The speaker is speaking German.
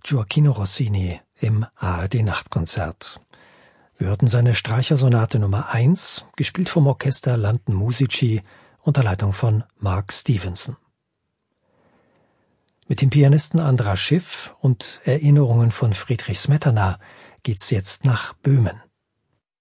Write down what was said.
Gioachino Rossini im ARD-Nachtkonzert. Wir hörten seine Streichersonate Nummer 1, gespielt vom Orchester London Musici unter Leitung von Mark Stevenson. Mit dem Pianisten András Schiff und Erinnerungen von Friedrich Smetana geht's jetzt nach Böhmen.